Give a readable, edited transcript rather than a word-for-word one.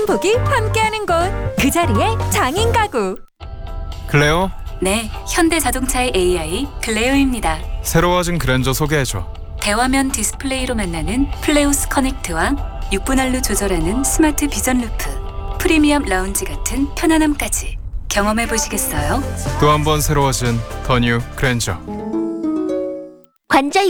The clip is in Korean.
행복이 함께하는 곳, 그 자리에 장인 가구. 클레오, 네, 현대자동차의 AI 클레오입니다. 새로워진 그랜저 소개해줘. 대화면 디스플레이로 만나는 플레우스 커넥트와 6분할로 조절하는 스마트 비전 루프, 프리미엄 라운지 같은 편안함까지 경험해 보시겠어요? 또 한 번 새로워진 더 뉴 그랜저. 관절